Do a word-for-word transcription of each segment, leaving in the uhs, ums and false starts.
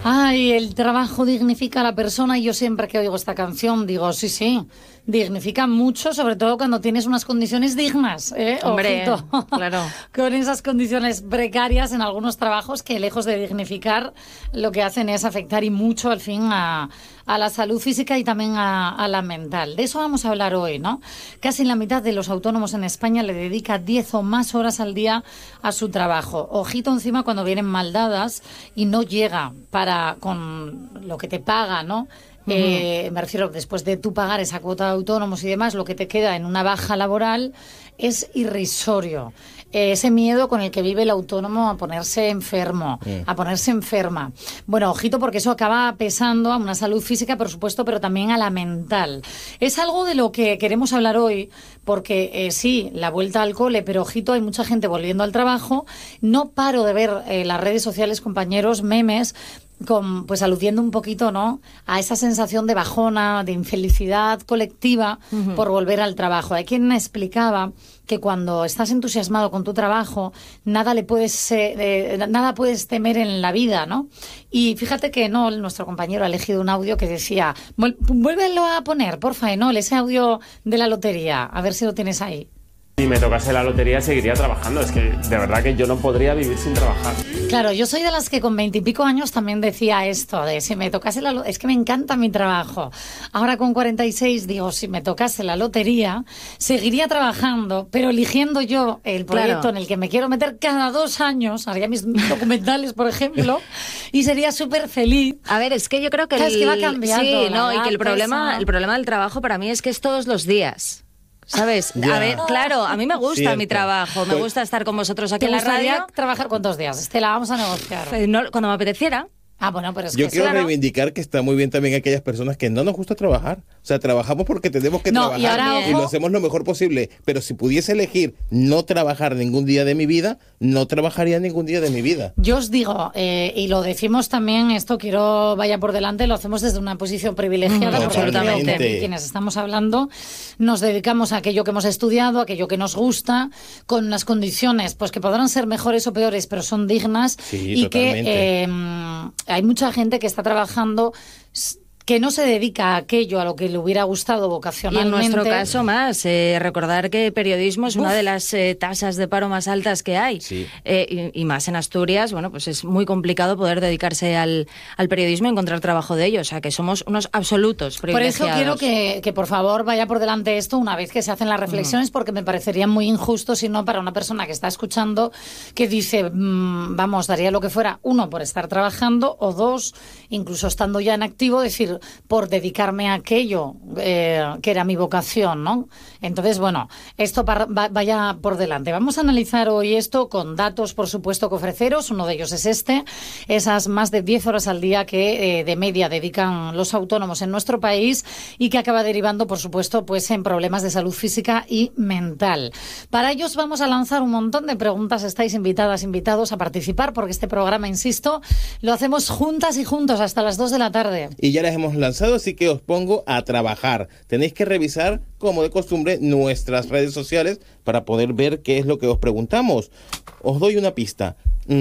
Ay, el trabajo dignifica a la persona y yo siempre que oigo esta canción digo, sí, sí, dignifica mucho, sobre todo cuando tienes unas condiciones dignas, ¿eh? Hombre, Ojito. claro. Con esas condiciones precarias en algunos trabajos que lejos de dignificar lo que hacen es afectar y mucho al fin a, a la salud física y también a, a la mental. De eso vamos a hablar hoy, ¿no? Casi la mitad de los autónomos en España le dedica diez o más horas al día a su trabajo. Ojito encima cuando vienen mal dadas y no llega para con lo que te paga, ¿no? Uh-huh. Eh, me refiero, después de tú pagar esa cuota de autónomos y demás, lo que te queda en una baja laboral es irrisorio. Eh, ese miedo con el que vive el autónomo a ponerse enfermo, mm. a ponerse enferma. Bueno, ojito, porque eso acaba pesando a una salud física, por supuesto, pero también a la mental. Es algo de lo que queremos hablar hoy, porque eh, sí, la vuelta al cole, pero ojito, hay mucha gente volviendo al trabajo. No paro de ver eh, las redes sociales, compañeros, memes, con, pues aludiendo un poquito, ¿no?, a esa sensación de bajona, de infelicidad colectiva uh-huh. por volver al trabajo. Hay quien me explicaba que cuando estás entusiasmado con tu trabajo, nada le puedes eh, nada puedes temer en la vida, ¿no? Y fíjate que no, nuestro compañero ha elegido un audio que decía, vuélvelo a poner, porfa, Enol, ese audio de la lotería, a ver si lo tienes ahí. Si me tocase la lotería seguiría trabajando, es que de verdad que yo no podría vivir sin trabajar. Claro, yo soy de las que con veintipico años también decía esto, de si me tocase la lotería, es que me encanta mi trabajo. Ahora con cuarenta y seis digo, si me tocase la lotería, seguiría trabajando, pero eligiendo yo el proyecto claro. en el que me quiero meter cada dos años, haría mis documentales, por ejemplo, y sería súper feliz. A ver, es que yo creo que, el... es que va cambiando. Sí, no, y que el problema, pesa. el problema del trabajo para mí es que es todos los días. ¿Sabes? Ya. A ver, claro, a mí me gusta Cierto. mi trabajo, me gusta estar con vosotros aquí ¿Te en la gustaría radio. trabajar cuántos días? Estela, vamos a negociar. Eh, no, cuando me apeteciera. Ah, bueno, pero es Yo que quiero claro. reivindicar que está muy bien también aquellas personas que no nos gusta trabajar. O sea, trabajamos porque tenemos que no, trabajar y, ahora, y lo hacemos lo mejor posible. Pero si pudiese elegir no trabajar ningún día de mi vida, no trabajaría ningún día de mi vida. Yo os digo, eh, y lo decimos también, esto quiero vaya por delante, lo hacemos desde una posición privilegiada, Mm, porque creo absolutamente. que quienes estamos hablando nos dedicamos a aquello que hemos estudiado, a aquello que nos gusta, con unas condiciones pues que podrán ser mejores o peores, pero son dignas. Sí, y totalmente. que eh, hay mucha gente que está trabajando que no se dedica a aquello a lo que le hubiera gustado vocacionalmente. Y en nuestro caso más, eh, recordar que periodismo es Uf. una de las eh, tasas de paro más altas que hay. Sí. Eh, y, y más en Asturias, bueno, pues es muy complicado poder dedicarse al, al periodismo y encontrar trabajo de ello. O sea, que somos unos absolutos privilegiados. Por eso quiero que, que por favor vaya por delante esto una vez que se hacen las reflexiones, mm. porque me parecería muy injusto, si no, para una persona que está escuchando, que dice, mmm, vamos, daría lo que fuera, uno, por estar trabajando, o dos, incluso estando ya en activo, decir, por dedicarme a aquello eh, que era mi vocación, ¿no? Entonces, bueno, esto para, va, vaya por delante. Vamos a analizar hoy esto con datos, por supuesto, que ofreceros. Uno de ellos es este, esas más de diez horas al día que eh, de media dedican los autónomos en nuestro país y que acaba derivando, por supuesto, pues en problemas de salud física y mental. Para ellos vamos a lanzar un montón de preguntas. Estáis invitadas, invitados a participar, porque este programa, insisto, lo hacemos juntas y juntos hasta las dos de la tarde. Y ya les hemos lanzado, así que os pongo a trabajar. Tenéis que revisar, como de costumbre, nuestras redes sociales para poder ver qué es lo que os preguntamos. Os doy una pista.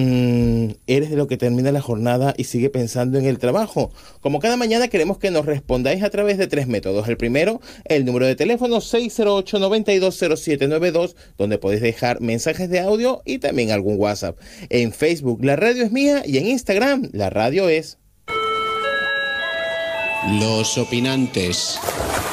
Mm, ¿Eres de lo que termina la jornada y sigue pensando en el trabajo? Como cada mañana queremos que nos respondáis a través de tres métodos. El primero, el número de teléfono seis cero ocho, nueve dos cero siete nueve dos, donde podéis dejar mensajes de audio y también algún WhatsApp. En Facebook, La Radio es Mía, y en Instagram, La Radio es... Los opinantes.